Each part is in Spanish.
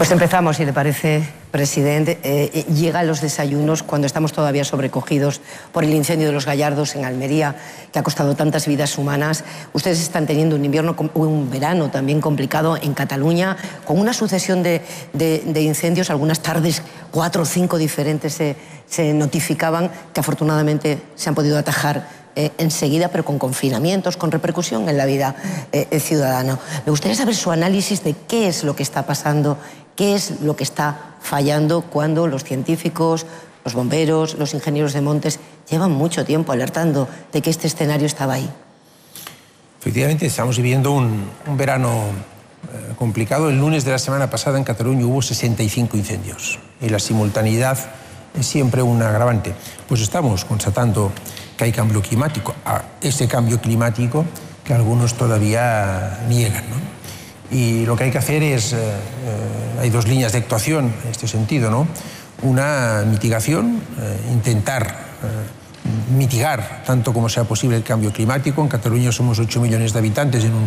Pues empezamos, si le parece, presidente. Llega a los desayunos cuando estamos todavía sobrecogidos por el incendio de los Gallardos en Almería, que ha costado tantas vidas humanas. Ustedes están teniendo un verano también complicado en Cataluña, con una sucesión de incendios. Algunas tardes 4 o 5 diferentes se notificaban, que afortunadamente se han podido atajar enseguida, pero con confinamientos, con repercusión en la vida ciudadana. Me gustaría saber su análisis de qué es lo que está pasando, qué es lo que está fallando cuando los científicos, los bomberos, los ingenieros de montes llevan mucho tiempo alertando de que este escenario estaba ahí. Efectivamente, estamos viviendo un verano complicado. El lunes de la semana pasada en Cataluña hubo 65 incendios y la simultaneidad es siempre un agravante. Pues estamos constatando que hay cambio climático, a ese cambio climático que algunos todavía niegan, ¿no? Y lo que hay que hacer es, hay 2 líneas de actuación en este sentido, ¿no? Una mitigación, intentar mitigar tanto como sea posible el cambio climático. En Cataluña somos 8 millones de habitantes en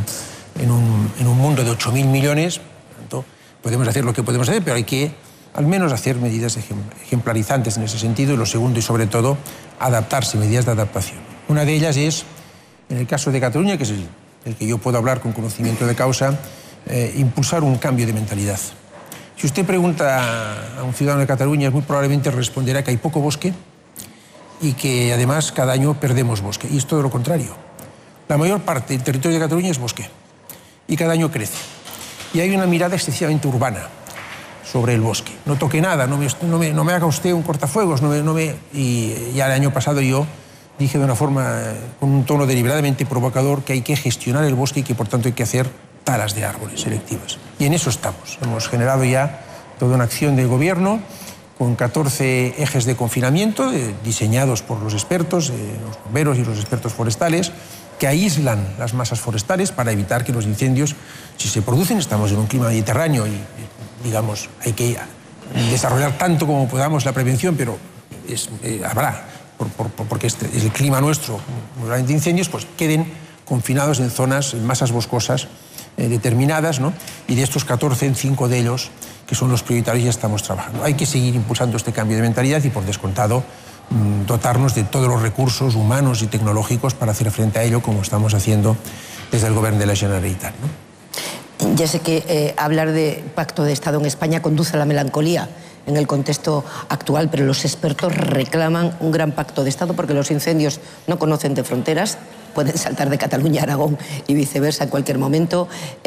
un mundo de 8.000 millones, tanto podemos hacer lo que podemos hacer, pero hay que al menos hacer medidas ejemplarizantes en ese sentido, y lo segundo y sobre todo, adaptarse, medidas de adaptación. Una de ellas es, en el caso de Cataluña, que es el que yo puedo hablar con conocimiento de causa, impulsar un cambio de mentalidad. Si usted pregunta a un ciudadano de Cataluña, muy probablemente responderá que hay poco bosque y que además cada año perdemos bosque, y es todo lo contrario. La mayor parte del territorio de Cataluña es bosque y cada año crece. Y hay una mirada excesivamente urbana sobre el bosque. No toque nada, no me haga usted un cortafuegos, y ya el año pasado yo dije de una forma, con un tono deliberadamente provocador, que hay que gestionar el bosque y que por tanto hay que hacer talas de árboles selectivas. Y en eso estamos. Hemos generado ya toda una acción del gobierno con 14 ejes de confinamiento diseñados por los expertos, los bomberos y los expertos forestales, que aíslan las masas forestales para evitar que los incendios, si se producen, estamos en un clima mediterráneo y, digamos, hay que desarrollar tanto como podamos la prevención, pero habrá, porque es el clima nuestro, de incendios, pues queden confinados en zonas, en masas boscosas determinadas, ¿no? Y de estos 14, en 5 de ellos, que son los prioritarios, ya estamos trabajando. Hay que seguir impulsando este cambio de mentalidad y, por descontado, dotarnos de todos los recursos humanos y tecnológicos para hacer frente a ello, como estamos haciendo desde el Gobierno de la Generalitat, ¿no? Ya sé que hablar de pacto de Estado en España conduce a la melancolía en el contexto actual, pero los expertos reclaman un gran pacto de Estado porque los incendios no conocen de fronteras, pueden saltar de Cataluña a Aragón y viceversa en cualquier momento.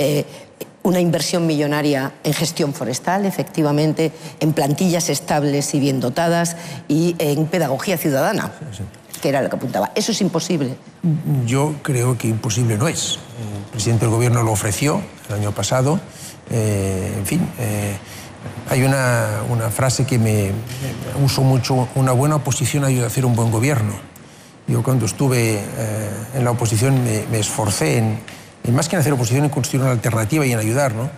Una inversión millonaria en gestión forestal, efectivamente, en plantillas estables y bien dotadas, y en pedagogía ciudadana, que era lo que apuntaba. ¿Eso es imposible? Yo creo que imposible no es. El presidente del Gobierno lo ofreció el año pasado. En fin, hay una frase que me uso mucho: una buena oposición ayuda a hacer un buen gobierno. Yo cuando estuve en la oposición me esforcé en más que en hacer oposición, en construir una alternativa y en ayudar, ¿no?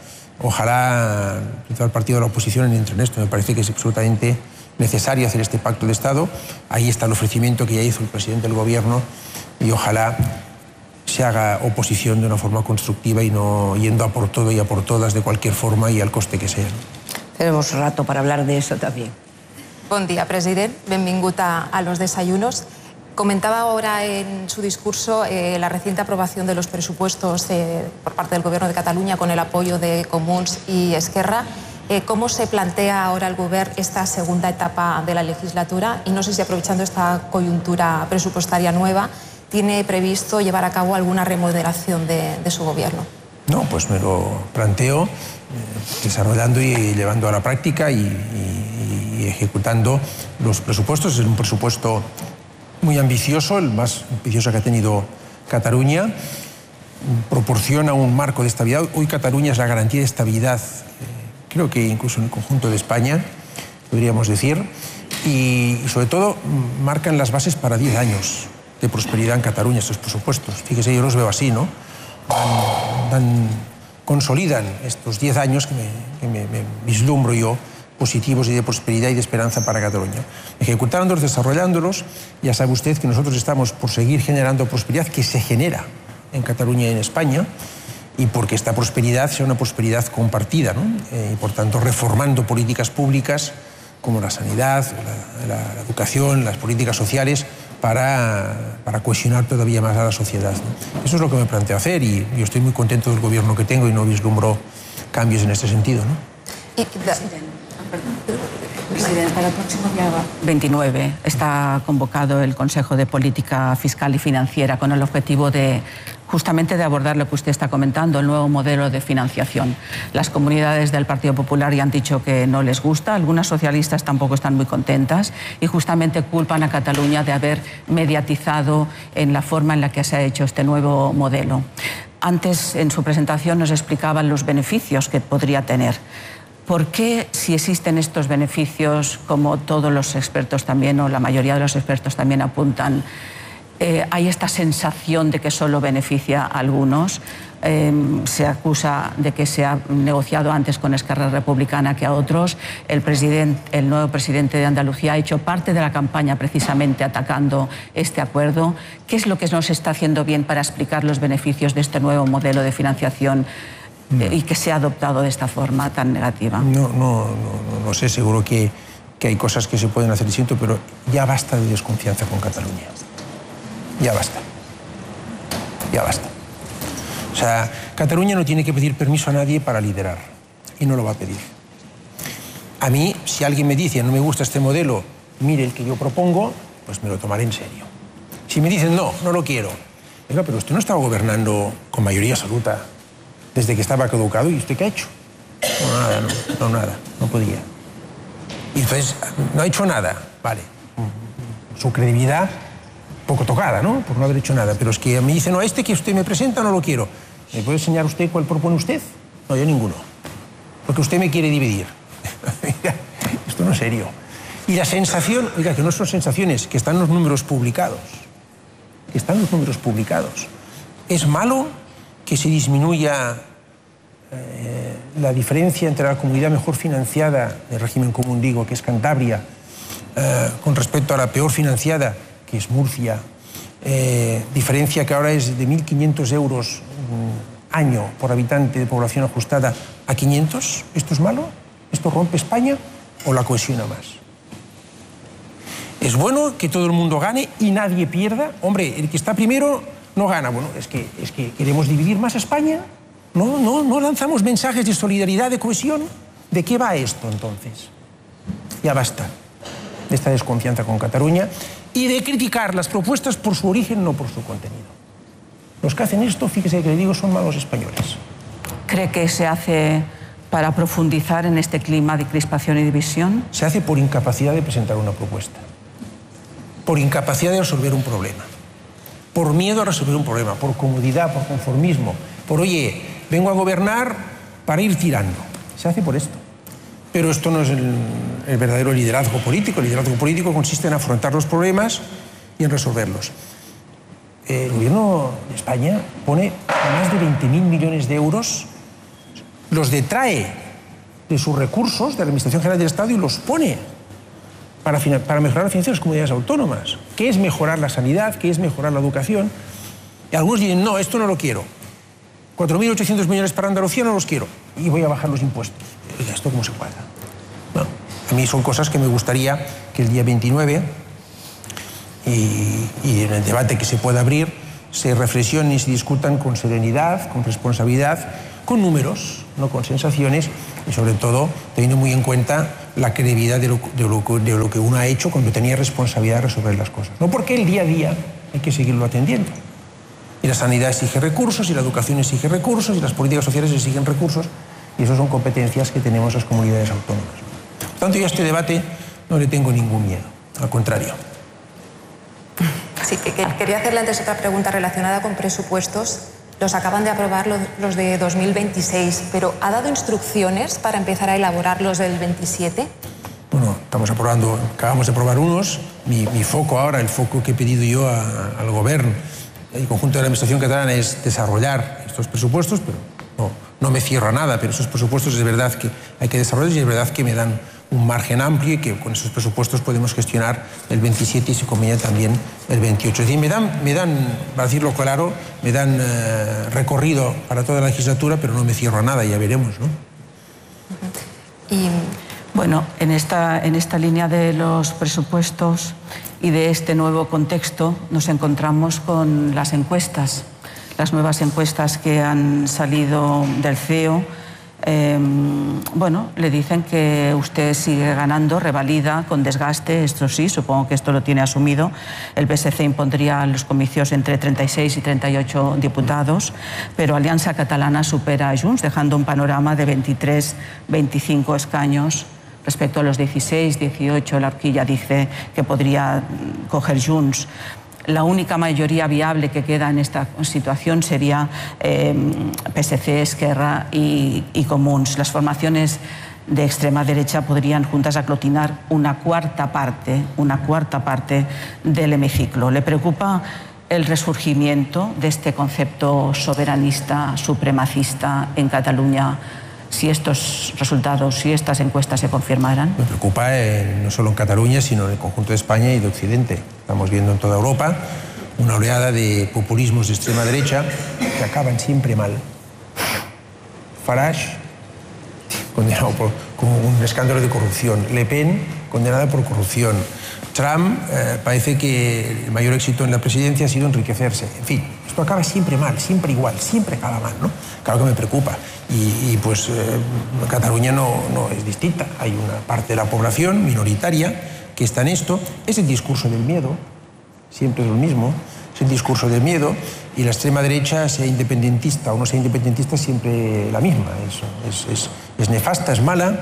Ojalá el partido de la oposición entre en esto. Me parece que es absolutamente necesario hacer este pacto de Estado. Ahí está el ofrecimiento que ya hizo el presidente del Gobierno, y ojalá se haga oposición de una forma constructiva y no yendo a por todo y a por todas de cualquier forma y al coste que sea. Tenemos rato para hablar de eso también. Bon dia, president. Benvingut a los desayunos. Comentaba ahora en su discurso la reciente aprobación de los presupuestos por parte del Gobierno de Cataluña con el apoyo de Comuns y Esquerra. ¿Cómo se plantea ahora el Gobierno esta segunda etapa de la legislatura? Y no sé si, aprovechando esta coyuntura presupuestaria nueva, tiene previsto llevar a cabo alguna remodelación de su Gobierno. No, pues me lo planteo desarrollando y llevando a la práctica y ejecutando los presupuestos. Es un presupuesto muy ambicioso, el más ambicioso que ha tenido Cataluña. Proporciona un marco de estabilidad. Hoy Cataluña es la garantía de estabilidad, creo que incluso en el conjunto de España, podríamos decir, y sobre todo marcan las bases para 10 años de prosperidad en Cataluña estos presupuestos. Fíjese, yo los veo así, ¿no? Consolidan estos 10 años que me vislumbro yo positivos y de prosperidad y de esperanza para Cataluña. Ejecutándolos, desarrollándolos, ya sabe usted que nosotros estamos por seguir generando prosperidad que se genera en Cataluña y en España, y porque esta prosperidad sea una prosperidad compartida, ¿no? Y por tanto reformando políticas públicas como la sanidad, la educación, las políticas sociales para cohesionar todavía más a la sociedad, ¿no? Eso es lo que me planteo hacer y yo estoy muy contento del gobierno que tengo y no vislumbro cambios en este sentido, ¿no? Presidente, para el próximo día 29 está convocado el Consejo de Política Fiscal y Financiera con el objetivo justamente de abordar lo que usted está comentando, el nuevo modelo de financiación. Las comunidades del Partido Popular ya han dicho que no les gusta, algunas socialistas tampoco están muy contentas y justamente culpan a Cataluña de haber mediatizado en la forma en la que se ha hecho este nuevo modelo. Antes, en su presentación, nos explicaban los beneficios que podría tener. ¿Por qué, si existen estos beneficios, como todos los expertos también, o la mayoría de los expertos también apuntan, hay esta sensación de que solo beneficia a algunos? Se acusa de que se ha negociado antes con Esquerra Republicana que a otros. El nuevo presidente de Andalucía ha hecho parte de la campaña precisamente atacando este acuerdo. ¿Qué es lo que nos está haciendo bien para explicar los beneficios de este nuevo modelo de financiación y que se ha adoptado de esta forma tan negativa? No sé, seguro que hay cosas que se pueden hacer distinto, pero ya basta de desconfianza con Cataluña. Ya basta. Ya basta. O sea, Cataluña no tiene que pedir permiso a nadie para liderar y no lo va a pedir. A mí, si alguien me dice no me gusta este modelo, mire el que yo propongo, pues me lo tomaré en serio. Si me dicen no lo quiero, oiga, pero usted no estaba gobernando con mayoría absoluta desde que estaba caducado, ¿y usted qué ha hecho? Nada, no podía. Y entonces, no ha hecho nada, vale. Su credibilidad, poco tocada, ¿no? Por no haber hecho nada. Pero es que me dice, no, este que usted me presenta no lo quiero. ¿Me puede enseñar usted cuál propone usted? No, yo ninguno. Porque usted me quiere dividir. Esto no es serio. Y la sensación, oiga, que no son sensaciones, que están los números publicados. Que están los números publicados. Es malo que se disminuya la diferencia entre la comunidad mejor financiada del régimen común, digo, que es Cantabria, con respecto a la peor financiada, que es Murcia. Diferencia que ahora es de 1.500 euros año por habitante de población ajustada a 500. ¿Esto es malo? ¿Esto rompe España o la cohesiona más? ¿Es bueno que todo el mundo gane y nadie pierda? Hombre, el que está primero no gana. Bueno, es que queremos dividir más a España. No lanzamos mensajes de solidaridad, de cohesión. ¿De qué va esto, entonces? Ya basta de esta desconfianza con Cataluña y de criticar las propuestas por su origen, no por su contenido. Los que hacen esto, fíjese que le digo, son malos españoles. ¿Cree que se hace para profundizar en este clima de crispación y división? Se hace por incapacidad de presentar una propuesta, por incapacidad de resolver un problema, por miedo a resolver un problema, por comodidad, por conformismo, por, oye, vengo a gobernar para ir tirando. Se hace por esto. Pero esto no es el verdadero liderazgo político. El liderazgo político consiste en afrontar los problemas y en resolverlos. El gobierno de España pone más de 20.000 millones de euros, los detrae de sus recursos de la Administración General del Estado y los pone para mejorar la financiación de las comunidades autónomas. ¿Qué es mejorar la sanidad? ¿Qué es mejorar la educación? Y algunos dicen, no, esto no lo quiero. 4.800 millones para Andalucía no los quiero. Y voy a bajar los impuestos. Oiga, ¿esto cómo se cuadra? Bueno, a mí son cosas que me gustaría que el día 29 y en el debate que se pueda abrir se reflexionen y se discutan con serenidad, con responsabilidad, con números, no con sensaciones y sobre todo teniendo muy en cuenta la credibilidad de lo que uno ha hecho cuando tenía responsabilidad de resolver las cosas. No porque el día a día hay que seguirlo atendiendo. Y la sanidad exige recursos, y la educación exige recursos, y las políticas sociales exigen recursos, y eso son competencias que tenemos las comunidades autónomas. Por tanto, yo a este debate no le tengo ningún miedo, al contrario. Sí, quería hacerle antes otra pregunta relacionada con presupuestos. Los acaban de aprobar los de 2026, pero ¿ha dado instrucciones para empezar a elaborar los del 27? Bueno, acabamos de aprobar unos. Mi foco ahora, el foco que he pedido yo al Gobierno y al conjunto de la Administración catalana es desarrollar estos presupuestos, pero no me cierro a nada, pero esos presupuestos es verdad que hay que desarrollarlos y es verdad que me dan un margen amplio y que con esos presupuestos podemos gestionar el 27 y si conviene también el 28. Es decir, me dan, para decirlo claro, me dan recorrido para toda la legislatura, pero no me cierro a nada, ya veremos, ¿no? Y bueno, en esta línea de los presupuestos y de este nuevo contexto nos encontramos con las encuestas, las nuevas encuestas que han salido del CEO. Bueno, le dicen que usted sigue ganando, revalida con desgaste, esto sí, supongo que esto lo tiene asumido. El PSC impondría los comicios entre 36 y 38 diputados, pero Alianza Catalana supera a Junts, dejando un panorama de 23-25 escaños respecto a los 16, 18. La horquilla dice que podría coger Junts. La única mayoría viable que queda en esta situación sería PSC, Esquerra y Comuns. Las formaciones de extrema derecha podrían juntas aglutinar una cuarta parte del hemiciclo. ¿Le preocupa el resurgimiento de este concepto soberanista, supremacista en Cataluña, si estos resultados, si estas encuestas se confirmaran? Me preocupa no solo en Cataluña, sino en el conjunto de España y de Occidente. Estamos viendo en toda Europa una oleada de populismos de extrema derecha que acaban siempre mal. Farage, condenado por un escándalo de corrupción. Le Pen, condenada por corrupción. Trump, parece que el mayor éxito en la presidencia ha sido enriquecerse. En fin, esto acaba siempre mal, siempre igual, siempre acaba mal, ¿no? Claro que me preocupa. Y pues Cataluña no es distinta. Hay una parte de la población minoritaria que está en esto. Es el discurso del miedo, siempre es lo mismo, es el discurso del miedo, y la extrema derecha, sea independentista o no sea independentista, siempre la misma. Es nefasta, es mala,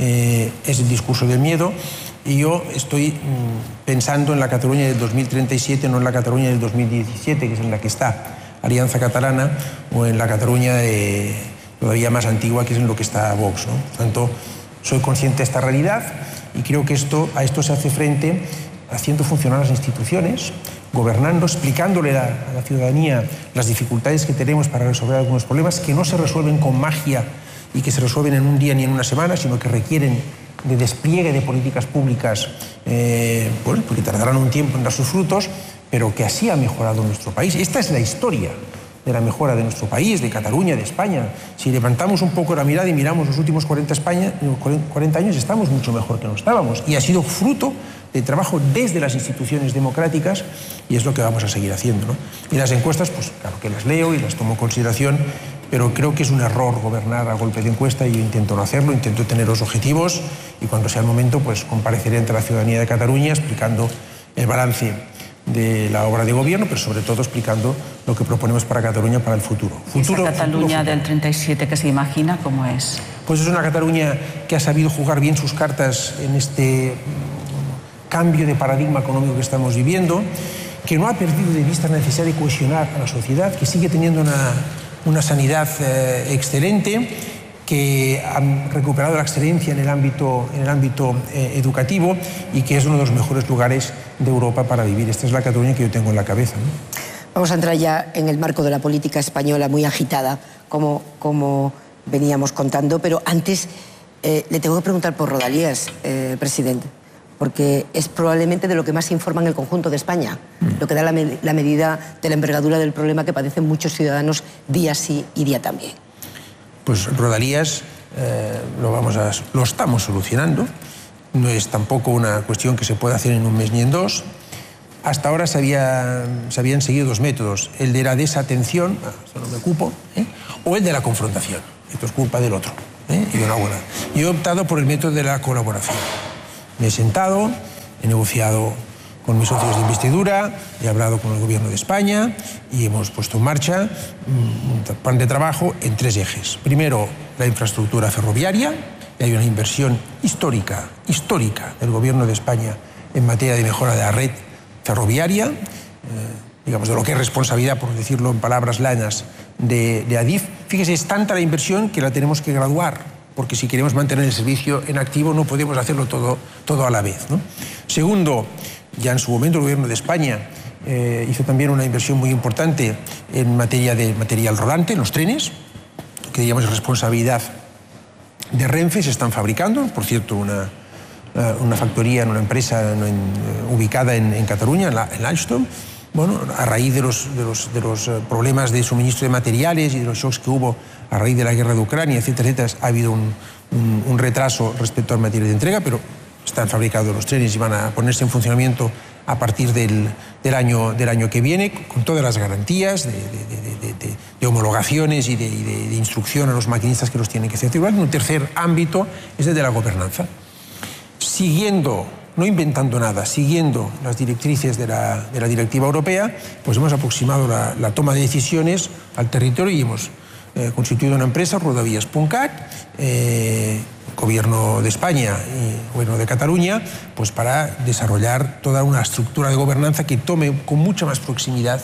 es el discurso del miedo. Y yo estoy pensando en la Cataluña del 2037, no en la Cataluña del 2017, que es en la que está Alianza Catalana, o en la Cataluña todavía más antigua, que es en lo que está Vox, ¿no? Por tanto, soy consciente de esta realidad y creo que a esto se hace frente haciendo funcionar las instituciones, gobernando, explicándole a la ciudadanía las dificultades que tenemos para resolver algunos problemas que no se resuelven con magia y que se resuelven en un día ni en una semana, sino que requieren de despliegue de políticas públicas, bueno, porque tardarán un tiempo en dar sus frutos, pero que así ha mejorado nuestro país. Esta es la historia de la mejora de nuestro país, de Cataluña, de España. Si levantamos un poco la mirada y miramos los últimos 40 años, estamos mucho mejor que no estábamos. Y ha sido fruto de trabajo desde las instituciones democráticas, y es lo que vamos a seguir haciendo, ¿no? Y las encuestas, pues claro que las leo y las tomo en consideración, pero creo que es un error gobernar a golpe de encuesta y yo intento no hacerlo, intento tener los objetivos y cuando sea el momento pues compareceré ante la ciudadanía de Cataluña explicando el balance de la obra de gobierno, pero sobre todo explicando lo que proponemos para Cataluña para el futuro. ¿Esa Cataluña del 37 que se imagina cómo es? Pues es una Cataluña que ha sabido jugar bien sus cartas en este cambio de paradigma económico que estamos viviendo, que no ha perdido de vista la necesidad de cohesionar a la sociedad, que sigue teniendo una sanidad excelente, que han recuperado la excelencia en el ámbito educativo y que es uno de los mejores lugares de Europa para vivir. Esta es la Cataluña que yo tengo en la cabeza, ¿no? Vamos a entrar ya en el marco de la política española muy agitada, como veníamos contando, pero antes le tengo que preguntar por Rodalies, presidente, porque es probablemente de lo que más se informa en el conjunto de España, lo que da la medida de la envergadura del problema que padecen muchos ciudadanos día sí y día también. Pues Rodalies lo estamos solucionando, no es tampoco una cuestión que se pueda hacer en un mes ni en dos. Hasta ahora se habían seguido dos métodos, el de la desatención, esto no me ocupo, o el de la confrontación, esto es culpa del otro, y yo he optado por el método de la colaboración. Me he sentado, he negociado con mis socios de investidura, he hablado con el Gobierno de España y hemos puesto en marcha un plan de trabajo en tres ejes. Primero, la infraestructura ferroviaria, y hay una inversión histórica del Gobierno de España en materia de mejora de la red ferroviaria, digamos, de lo que es responsabilidad, por decirlo en palabras llanas, de Adif. Fíjese, es tanta la inversión que la tenemos que graduar, porque si queremos mantener el servicio en activo no podemos hacerlo todo a la vez, ¿no? Segundo, ya en su momento el Gobierno de España hizo también una inversión muy importante en materia de material rodante, en los trenes, que digamos es responsabilidad de Renfe, se están fabricando, por cierto, una una factoría, una empresa ubicada en Cataluña, en Alstom. Bueno, a raíz de los problemas de suministro de materiales y de los shocks que hubo a raíz de la guerra de Ucrania, etcétera, etcétera, ha habido un retraso respecto al material de entrega, pero están fabricados los trenes y van a ponerse en funcionamiento a partir del año que viene, con todas las garantías de homologaciones y de instrucción a los maquinistas que los tienen que hacer. Un tercer ámbito es el de la gobernanza. Siguiendo, no inventando nada, siguiendo las directrices de la directiva europea, pues hemos aproximado la toma de decisiones al territorio y hemos constituido una empresa, Rodavías.cat, Gobierno de España y Gobierno de Cataluña, pues para desarrollar toda una estructura de gobernanza que tome con mucha más proximidad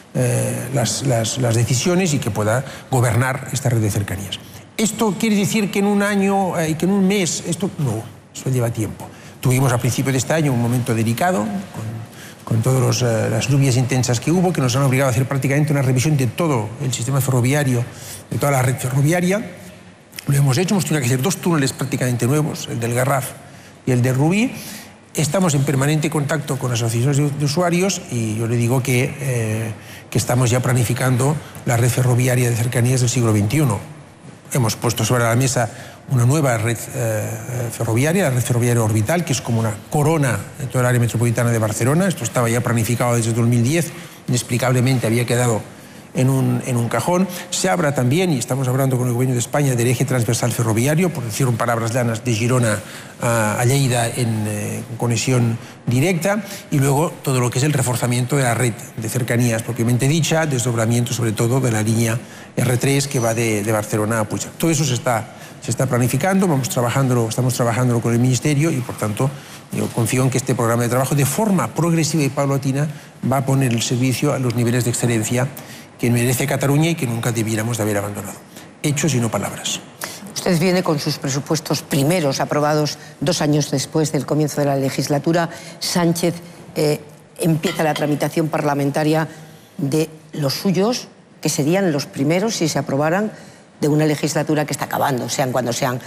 las decisiones y que pueda gobernar esta red de cercanías. ¿Esto quiere decir que en un año, que en un mes? Esto no, eso lleva tiempo. Tuvimos a principio de este año un momento delicado, con todas las lluvias intensas que hubo, que nos han obligado a hacer prácticamente una revisión de todo el sistema ferroviario, de toda la red ferroviaria. Lo hemos hecho, hemos tenido que hacer 2 túneles prácticamente nuevos, el del Garraf y el del Rubí. Estamos en permanente contacto con las asociaciones de usuarios y yo le digo que estamos ya planificando la red ferroviaria de cercanías del siglo XXI. Hemos puesto sobre la mesa una nueva red ferroviaria, la red ferroviaria orbital, que es como una corona de toda el área metropolitana de Barcelona. Esto estaba ya planificado desde 2010, inexplicablemente había quedado en un cajón. Se habla también, y estamos hablando con el Gobierno de España, del eje transversal ferroviario, por decirlo en palabras llanas, de Girona a Lleida en conexión directa, y luego todo lo que es el reforzamiento de la red de cercanías propiamente dicha, desdoblamiento sobre todo de la línea R3 que va de Barcelona a Puig. Todo eso se está planificando, estamos trabajando con el Ministerio y, por tanto, yo confío en que este programa de trabajo, de forma progresiva y paulatina, va a poner el servicio a los niveles de excelencia que merece Cataluña y que nunca debiéramos de haber abandonado. Hechos y no palabras. Usted viene con sus presupuestos primeros aprobados 2 años después del comienzo de la legislatura. Sánchez empieza la tramitación parlamentaria de los suyos, que serían los primeros si se aprobaran de una legislatura que está acabando, sean cuando sean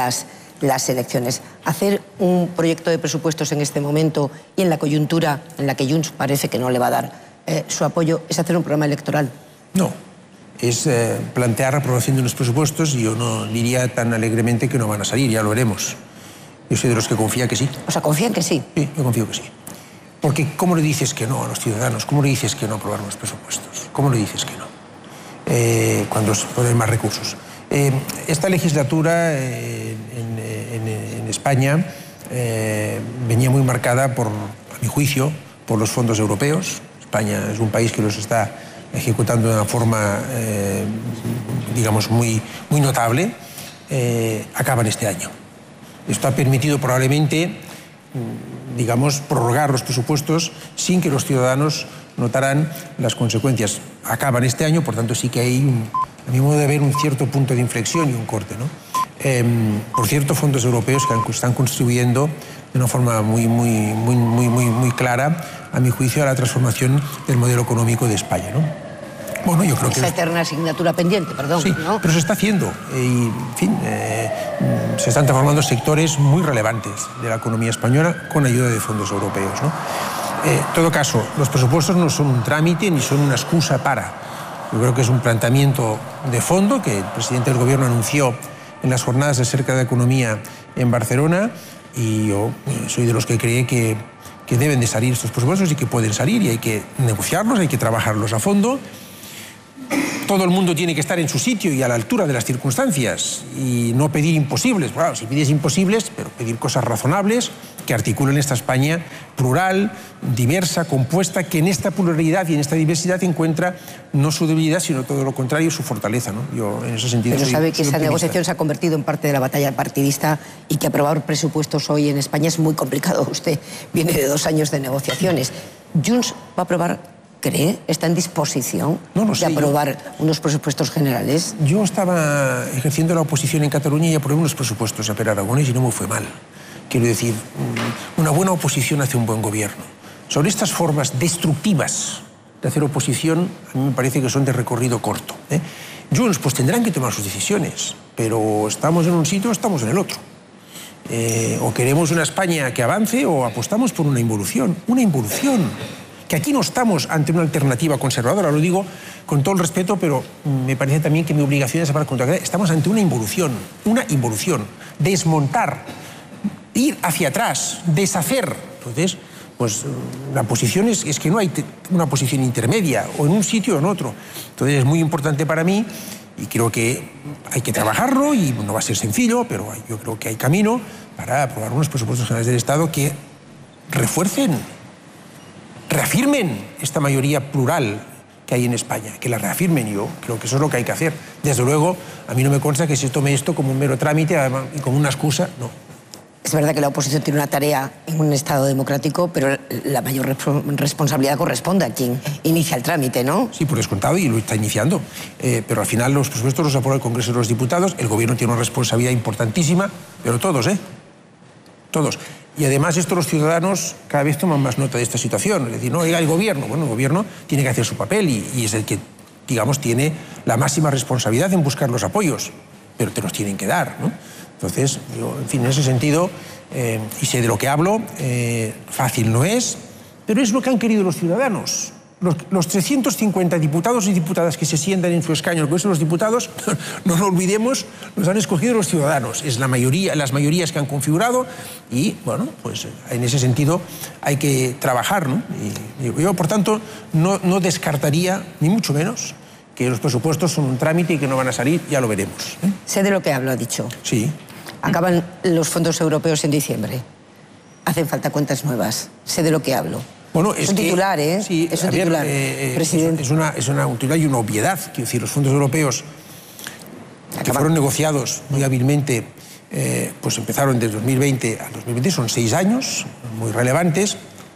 las elecciones. Hacer un proyecto de presupuestos en este momento y en la coyuntura en la que Junts parece que no le va a dar su apoyo, es hacer un programa electoral. No, es plantear la aprobación de unos presupuestos y yo no diría tan alegremente que no van a salir, ya lo veremos. Yo soy de los que confía que sí. O sea, ¿confían que sí? Sí, yo confío que sí. Porque ¿cómo le dices que no a los ciudadanos? ¿Cómo le dices que no a aprobar unos presupuestos? ¿Cómo le dices que no? Cuando se ponen más recursos. Esta legislatura en España venía muy marcada por, a mi juicio, por los fondos europeos. España es un país que los está ejecutando de una forma, digamos, muy notable. Acaban este año. Esto ha permitido probablemente, digamos, prorrogar los presupuestos sin que los ciudadanos notaran las consecuencias. Acaban este año, por tanto sí que hay, a mi modo de ver, un cierto punto de inflexión y un corte, ¿no? Por cierto, fondos europeos que están contribuyendo de una forma muy clara, a mi juicio, a la transformación del modelo económico de España, ¿no? Bueno, yo creo que... Esa eterna asignatura pendiente, perdón. Sí, ¿no? Pero se está haciendo. Y, en fin, se están transformando sectores muy relevantes de la economía española con ayuda de fondos europeos, ¿no? En todo caso, los presupuestos no son un trámite ni son una excusa para. Yo creo que es un planteamiento de fondo que el presidente del Gobierno anunció en las jornadas de Cerca de Economía en Barcelona, y yo soy de los que cree que deben de salir estos presupuestos y que pueden salir, y hay que negociarlos, hay que trabajarlos a fondo. Todo el mundo tiene que estar en su sitio y a la altura de las circunstancias y no pedir imposibles. Bueno, si pides imposibles, pero pedir cosas razonables que articulen esta España plural, diversa, compuesta, que en esta pluralidad y en esta diversidad encuentra no su debilidad, sino todo lo contrario, su fortaleza, ¿no? Yo en ese sentido Pero sabe que esa optimista. negociación se ha convertido en parte de la batalla partidista y que aprobar presupuestos hoy en España es muy complicado. Usted viene de 2 años de negociaciones. ¿Junts va a aprobar? ¿Cree? ¿Está en disposición de aprobar unos presupuestos generales? Yo estaba ejerciendo la oposición en Cataluña y aprobé unos presupuestos a Pere Aragonès y no me fue mal. Quiero decir, una buena oposición hace un buen gobierno. Sobre estas formas destructivas de hacer oposición, a mí me parece que son de recorrido corto. Junts, pues tendrán que tomar sus decisiones, pero estamos en un sitio, estamos en el otro. O queremos una España que avance o apostamos por una involución. Una involución. Que aquí no estamos ante una alternativa conservadora, lo digo con todo el respeto, pero me parece también que mi obligación es hablar con toda. Estamos ante una involución. Desmontar, ir hacia atrás, deshacer. Entonces, pues la posición es que no hay una posición intermedia, o en un sitio o en otro. Entonces es muy importante para mí, y creo que hay que trabajarlo, y no va a ser sencillo, pero yo creo que hay camino para aprobar unos presupuestos generales del Estado que reafirmen esta mayoría plural que hay en España, que la reafirmen. Yo creo que eso es lo que hay que hacer. Desde luego, a mí no me consta que se tome esto como un mero trámite y como una excusa, no. Es verdad que la oposición tiene una tarea en un Estado democrático, pero la mayor responsabilidad corresponde a quien inicia el trámite, ¿no? Sí, por descontado, y lo está iniciando. Pero al final los presupuestos los aprueba el Congreso de los Diputados, el Gobierno tiene una responsabilidad importantísima, pero todos, todos. Y además los ciudadanos cada vez toman más nota de esta situación. Es decir, no, el Gobierno. Bueno, el Gobierno tiene que hacer su papel y es el que, digamos, tiene la máxima responsabilidad en buscar los apoyos, pero te los tienen que dar, ¿no? Entonces, yo, en fin, en ese sentido, y sé de lo que hablo, fácil no es, pero es lo que han querido los ciudadanos. Los 350 diputados y diputadas que se sientan en su escaño en el Congreso de los Diputados, no lo olvidemos, los han escogido los ciudadanos. Es la mayoría, las mayorías que han configurado, y, bueno, pues en ese sentido hay que trabajar, ¿no? Y yo, por tanto, no descartaría, ni mucho menos, que los presupuestos son un trámite y que no van a salir, ya lo veremos. Sé de lo que hablo, ha dicho. Sí. Acaban los fondos europeos en diciembre. Hacen falta cuentas nuevas. Sé de lo que hablo. Bueno, es un titular, ¿eh? Sí, es un titular, presidente. Es un titular y una obviedad. Quiero decir, los fondos europeos que fueron negociados muy hábilmente, pues empezaron desde 2020 al 2020, son 6 años, muy relevantes.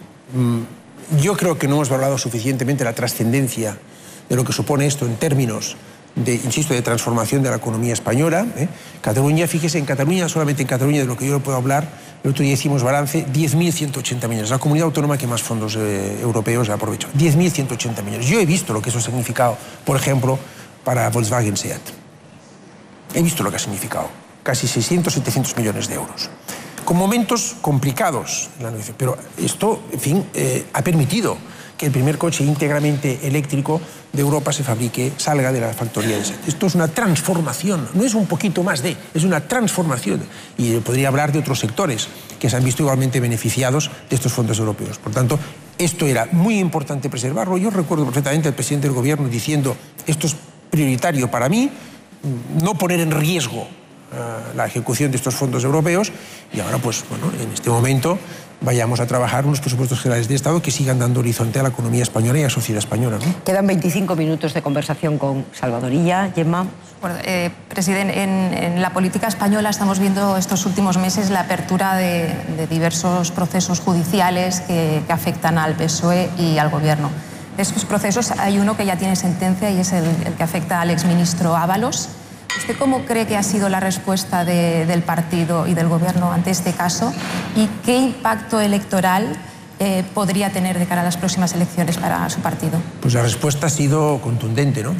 Yo creo que no hemos valorado suficientemente la trascendencia de lo que supone esto en términos de, insisto, de transformación de la economía española. Cataluña, fíjese, en Cataluña, solamente en Cataluña, de lo que yo puedo hablar, el otro día hicimos balance, 10.180 millones. La comunidad autónoma que más fondos europeos ha aprovechado. 10.180 millones. Yo he visto lo que eso ha significado, por ejemplo, para Volkswagen Seat. He visto lo que ha significado. Casi 600, 700 millones de euros. Con momentos complicados en la negociación. Pero esto, en fin, ha permitido que el primer coche íntegramente eléctrico de Europa se fabrique, salga de la factoría de Seat. Esto es una transformación, no es un poquito más de, es una transformación. Y podría hablar de otros sectores que se han visto igualmente beneficiados de estos fondos europeos. Por tanto, esto era muy importante preservarlo. Yo recuerdo perfectamente al presidente del Gobierno diciendo, esto es prioritario para mí, no poner en riesgo la ejecución de estos fondos europeos, y ahora, pues, bueno, en este momento vayamos a trabajar unos presupuestos generales de Estado que sigan dando horizonte a la economía española y a la sociedad española, ¿no? Quedan 25 minutos de conversación con Salvador Illa. Gemma. Bueno, presidente, en la política española estamos viendo estos últimos meses la apertura de diversos procesos judiciales que afectan al PSOE y al Gobierno. De estos procesos hay uno que ya tiene sentencia y es el que afecta al exministro Ábalos. ¿Usted cómo cree que ha sido la respuesta del partido y del Gobierno ante este caso? ¿Y qué impacto electoral podría tener de cara a las próximas elecciones para su partido? Pues la respuesta ha sido contundente, ¿no?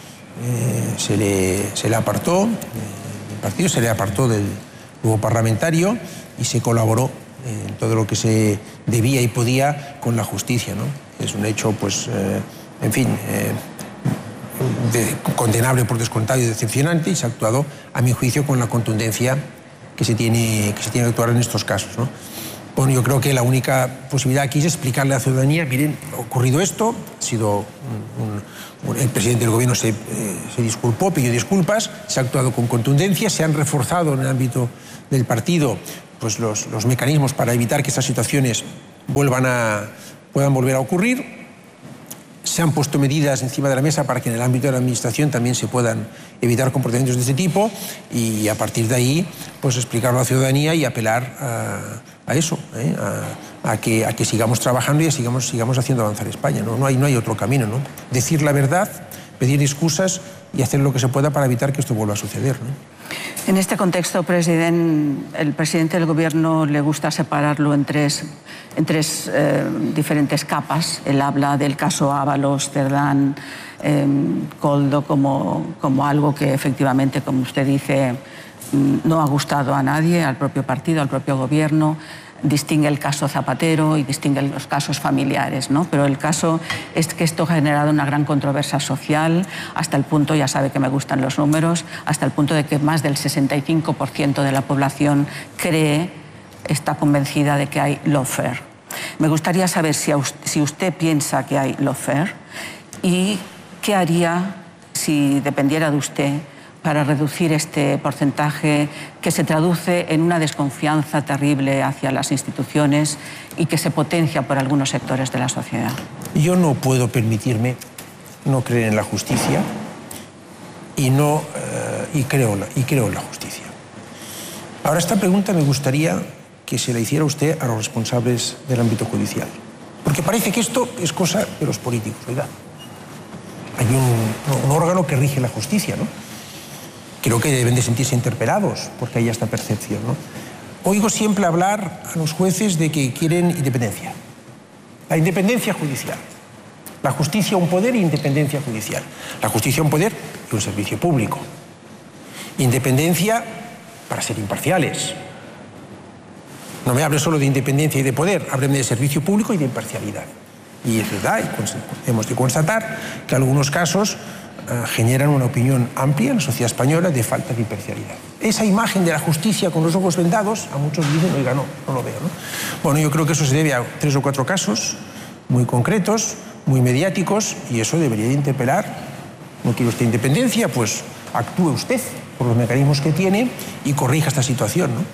Se le apartó, el partido se le apartó del grupo parlamentario y se colaboró en todo lo que se debía y podía con la justicia, ¿no? Es un hecho, pues, en fin, condenable por descontado y decepcionante, y se ha actuado, a mi juicio, con la contundencia que se tiene que actuar en estos casos, ¿no? Bueno, yo creo que la única posibilidad aquí es explicarle a la ciudadanía, miren, ha ocurrido esto, ha sido el presidente del Gobierno se disculpó, pidió disculpas, se ha actuado con contundencia, se han reforzado en el ámbito del partido, pues, los mecanismos para evitar que estas situaciones puedan volver a ocurrir. Se han puesto medidas encima de la mesa para que en el ámbito de la administración también se puedan evitar comportamientos de este tipo, y a partir de ahí, pues, explicarlo a la ciudadanía y apelar a eso, a que sigamos trabajando y sigamos haciendo avanzar España, ¿no? No hay otro camino, ¿no? Decir la verdad, pedir excusas y hacer lo que se pueda para evitar que esto vuelva a suceder, ¿no? En este contexto, el presidente del Gobierno le gusta separarlo en tres diferentes capas. Él habla del caso Ábalos, Cerdán, Koldo como algo que efectivamente, como usted dice, no ha gustado a nadie, al propio partido, al propio gobierno. Distingue el caso Zapatero y distingue los casos familiares, ¿no? Pero el caso es que esto ha generado una gran controversia social hasta el punto, ya sabe que me gustan los números, hasta el punto de que más del 65% de la población está convencida de que hay lawfare. Me gustaría saber si usted piensa que hay lawfare y qué haría si dependiera de usted para reducir este porcentaje que se traduce en una desconfianza terrible hacia las instituciones y que se potencia por algunos sectores de la sociedad. Yo no puedo permitirme no creer en la justicia y creo en la justicia. Ahora, esta pregunta me gustaría que se la hiciera usted a los responsables del ámbito judicial, porque parece que esto es cosa de los políticos, ¿verdad? Hay un órgano que rige la justicia, ¿no? Creo que deben de sentirse interpelados porque hay esta percepción, ¿no? Oigo siempre hablar a los jueces de que quieren independencia. La independencia judicial. La justicia un poder e independencia judicial. La justicia un poder y un servicio público. Independencia para ser imparciales. No me hable solo de independencia y de poder, hábleme de servicio público y de imparcialidad. Y es verdad, hemos de constatar que algunos casos generan una opinión amplia en la sociedad española de falta de imparcialidad. Esa imagen de la justicia con los ojos vendados, a muchos dicen, oiga, no lo veo, ¿no? Bueno, yo creo que eso se debe a 3 o 4 casos muy concretos, muy mediáticos, y eso debería de interpelar. ¿No quiere usted independencia? Pues actúe usted por los mecanismos que tiene y corrija esta situación, ¿no?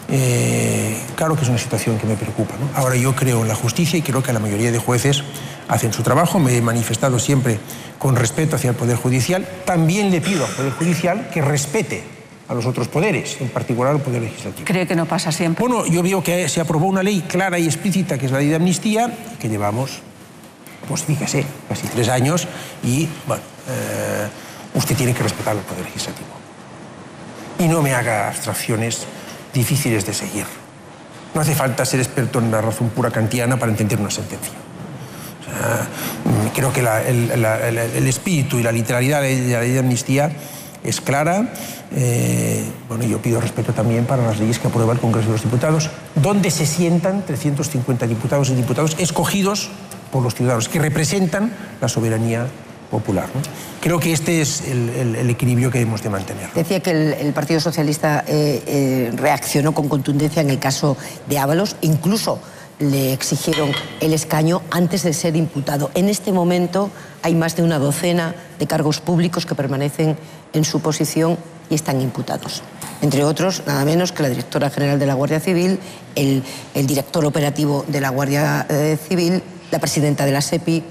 Claro que es una situación que me preocupa, ¿no? Ahora, yo creo en la justicia y creo que la mayoría de jueces hacen su trabajo. Me he manifestado siempre con respeto hacia el Poder Judicial. También le pido al Poder Judicial que respete a los otros poderes, en particular al Poder Legislativo. ¿Cree que no pasa siempre? Bueno, yo veo que se aprobó una ley clara y explícita, que es la ley de amnistía, que llevamos, pues fíjese, casi 3 años, y, bueno, usted tiene que respetar al Poder Legislativo. Y no me haga abstracciones difíciles de seguir. No hace falta ser experto en la razón pura kantiana para entender una sentencia. O sea, creo que el espíritu y la literalidad de la ley de amnistía es clara. Bueno, yo pido respeto también para las leyes que aprueba el Congreso de los Diputados, donde se sientan 350 diputados y diputadas escogidos por los ciudadanos, que representan la soberanía popular, ¿no? Creo que este es el equilibrio que debemos de mantener. Decía que el Partido Socialista reaccionó con contundencia en el caso de Ábalos, incluso le exigieron el escaño antes de ser imputado. En este momento hay más de una docena de cargos públicos que permanecen en su posición y están imputados. Entre otros, nada menos que la directora general de la Guardia Civil, el director operativo de la Guardia Civil, la presidenta de la SEPI.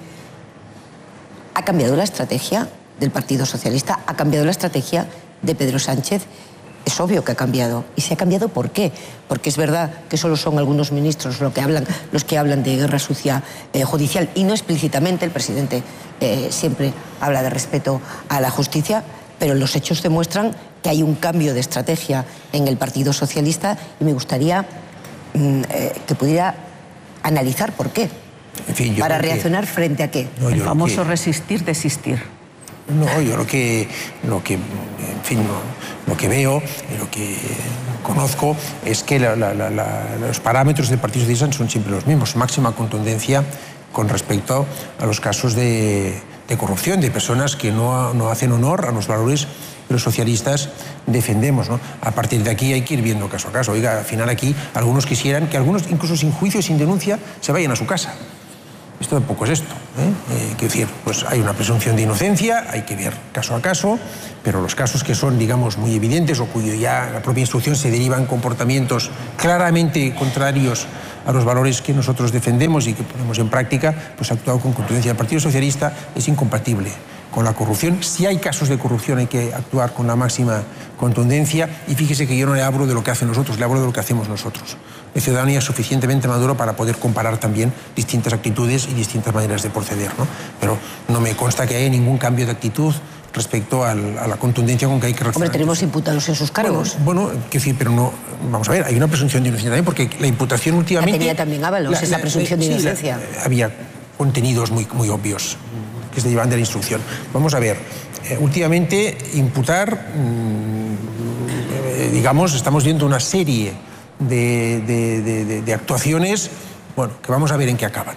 ¿Ha cambiado la estrategia del Partido Socialista? ¿Ha cambiado la estrategia de Pedro Sánchez? Es obvio que ha cambiado. ¿Y se ha cambiado por qué? Porque es verdad que solo son algunos ministros los que hablan de guerra sucia judicial, y no explícitamente. El presidente siempre habla de respeto a la justicia, pero los hechos demuestran que hay un cambio de estrategia en el Partido Socialista, y me gustaría que pudiera analizar por qué. En fin, ¿Para reaccionar frente a qué? No, el famoso resistir, desistir. No, yo lo que veo y lo que conozco es que los parámetros del Partido Socialista son siempre los mismos. Máxima contundencia con respecto a los casos de corrupción, de personas que no hacen honor a los valores que los socialistas defendemos, ¿no? A partir de aquí hay que ir viendo caso a caso. Oiga, al final aquí algunos quisieran que algunos, incluso sin juicio y sin denuncia, se vayan a su casa. Esto tampoco es esto, quiero decir, pues hay una presunción de inocencia, hay que ver caso a caso, pero los casos que son, digamos, muy evidentes o cuyo ya la propia instrucción se derivan comportamientos claramente contrarios a los valores que nosotros defendemos y que ponemos en práctica, pues ha actuado con contundencia. El Partido Socialista es incompatible con la corrupción. Si hay casos de corrupción hay que actuar con la máxima contundencia, y fíjese que yo no le hablo de lo que hacen nosotros, le hablo de lo que hacemos nosotros. La ciudadanía es suficientemente maduro para poder comparar también distintas actitudes y distintas maneras de proceder, ¿no? Pero no me consta que haya ningún cambio de actitud respecto a la contundencia con que hay que reaccionar. Hombre, tenemos imputados en sus cargos. Bueno, quiero decir, pero no, vamos a ver, hay una presunción de inocencia también, porque la imputación últimamente... La tenía también Ábalos, esa presunción de inocencia. Había contenidos muy obvios que se llevan de la instrucción. Vamos a ver, últimamente imputar digamos, estamos viendo una serie de actuaciones, bueno, que vamos a ver en qué acaban.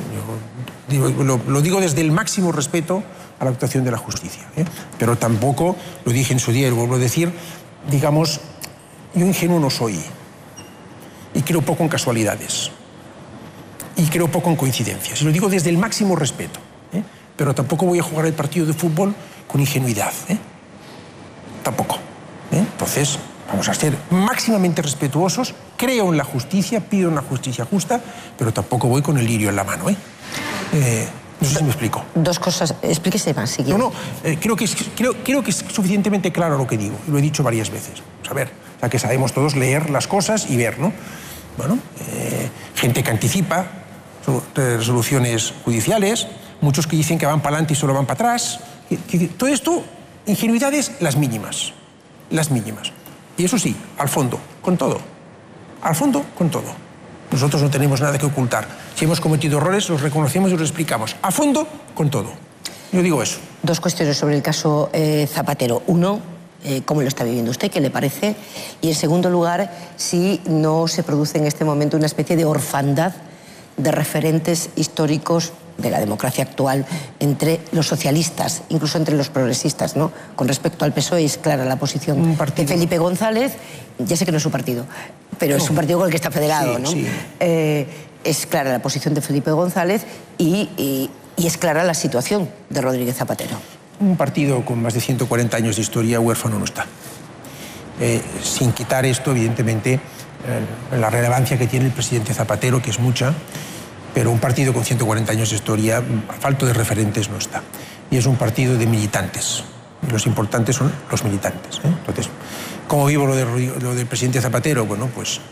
Lo digo desde el máximo respeto a la actuación de la justicia, pero tampoco, lo dije en su día y lo vuelvo a decir, digamos, yo ingenuo no soy y creo poco en casualidades y creo poco en coincidencias, y lo digo desde el máximo respeto, pero tampoco voy a jugar el partido de fútbol con ingenuidad, tampoco. Entonces, vamos a ser máximamente respetuosos, creo en la justicia, pido una justicia justa, pero tampoco voy con el lirio en la mano. No sé si me explico. Dos cosas, explíquese más, si quiere. No, creo que es suficientemente claro lo que digo, y lo he dicho varias veces. A ver, o sea, que sabemos todos leer las cosas y ver, ¿no? Bueno, gente que anticipa resoluciones judiciales, muchos que dicen que van para adelante y solo van para atrás. Todo esto, ingenuidades las mínimas. Las mínimas. Y eso sí, al fondo, con todo. Al fondo, con todo. Nosotros no tenemos nada que ocultar. Si hemos cometido errores, los reconocemos y los explicamos. A fondo, con todo. Yo digo eso. Dos cuestiones sobre el caso Zapatero. Uno, ¿cómo lo está viviendo usted? ¿Qué le parece? Y en segundo lugar, si no se produce en este momento una especie de orfandad de referentes históricos de la democracia actual entre los socialistas, incluso entre los progresistas, ¿no? Con respecto al PSOE es clara la posición de Felipe González, ya sé que no es su partido, pero es un partido con el que está federado, sí, ¿no? Sí. Es clara la posición de Felipe González y es clara la situación de Rodríguez Zapatero. Un partido con más de 140 años de historia huérfano no está. Sin quitar esto, evidentemente, la relevancia que tiene el presidente Zapatero, que es mucha, pero un partido con 140 años de historia, falto de referentes, no está. Y es un partido de militantes. Y los importantes son los militantes. Entonces, ¿cómo vivo lo del presidente Zapatero? Bueno, pues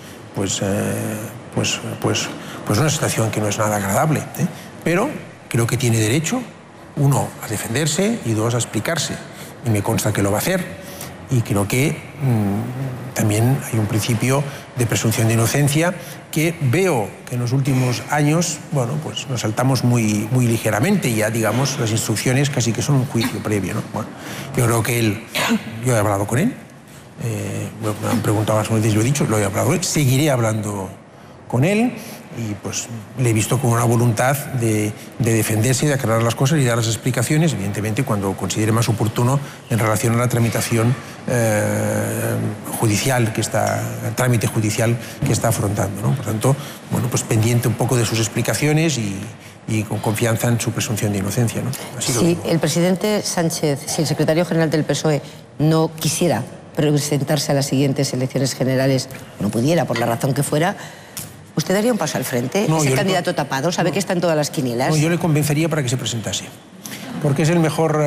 una situación que no es nada agradable. Pero creo que tiene derecho, uno, a defenderse y dos, a explicarse. Y me consta que lo va a hacer. Y creo que también hay un principio de presunción de inocencia que veo que en los últimos años, bueno, pues nos saltamos muy ligeramente, ya digamos, las instrucciones casi que son un juicio previo, ¿no? Bueno, yo creo que yo he hablado con él, me han preguntado más veces, yo he dicho, lo he hablado con él, seguiré hablando con él y pues le he visto con una voluntad de defenderse y de aclarar las cosas y dar las explicaciones, evidentemente cuando considere más oportuno en relación a la tramitación judicial el trámite judicial que está afrontando, ¿no? Por tanto, bueno, pues pendiente un poco de sus explicaciones y con confianza en su presunción de inocencia, ¿no? Si el presidente Sánchez, si el secretario general del PSOE no quisiera presentarse a las siguientes elecciones generales, no pudiera, por la razón que fuera, ¿usted daría un paso al frente? No, ¿Es el candidato tapado? ¿Sabe que está en todas las quinielas? No, yo le convencería para que se presentase, porque es el mejor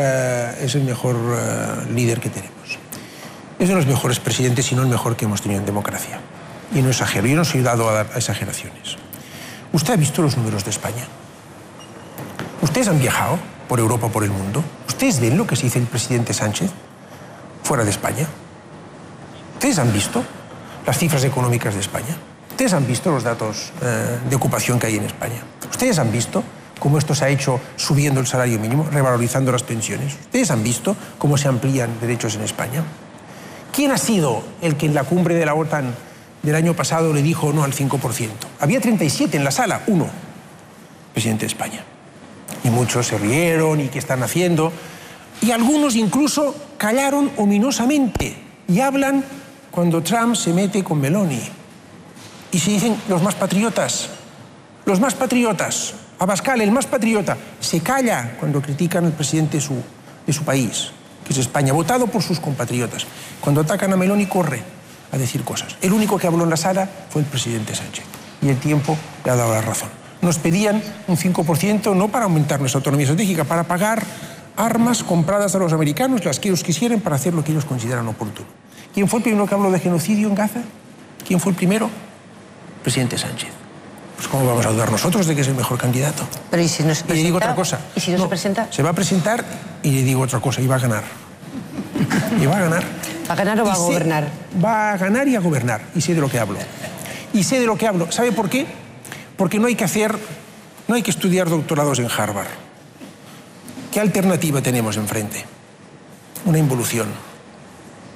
líder que tenemos. Es de los mejores presidentes, si no el mejor que hemos tenido en democracia. Y no exagero, yo no soy dado a exageraciones. ¿Usted ha visto los números de España? ¿Ustedes han viajado por Europa, por el mundo? ¿Ustedes ven lo que se dice el presidente Sánchez fuera de España? ¿Ustedes han visto las cifras económicas de España? ¿Ustedes han visto los datos de ocupación que hay en España? ¿Ustedes han visto cómo esto se ha hecho subiendo el salario mínimo, revalorizando las pensiones? ¿Ustedes han visto cómo se amplían derechos en España? ¿Quién ha sido el que en la cumbre de la OTAN del año pasado le dijo no al 5%? Había 37 en la sala, uno, presidente de España. Y muchos se rieron y qué están haciendo. Y algunos incluso callaron ominosamente y hablan cuando Trump se mete con Meloni. Y se dicen los más patriotas. Los más patriotas. Abascal, el más patriota, se calla cuando critican al presidente de su país, que es España, votado por sus compatriotas. Cuando atacan a Meloni, corre a decir cosas. El único que habló en la sala fue el presidente Sánchez. Y el tiempo le ha dado la razón. Nos pedían un 5% no para aumentar nuestra autonomía estratégica, para pagar armas compradas a los americanos, las que ellos quisieran, para hacer lo que ellos consideran oportuno. ¿Quién fue el primero que habló de genocidio en Gaza? ¿Quién fue el primero? Presidente Sánchez. Pues ¿cómo vamos a dudar nosotros de que es el mejor candidato? Pero ¿y si no se presenta? Y le digo otra cosa. ¿Y si no se presenta? Se va a presentar y le digo otra cosa, y va a ganar. Y va a ganar. ¿Va a ganar o va a gobernar? Va a ganar y a gobernar. Y sé de lo que hablo. Y sé de lo que hablo. ¿Sabe por qué? Porque no hay que estudiar doctorados en Harvard. ¿Qué alternativa tenemos enfrente? Una involución.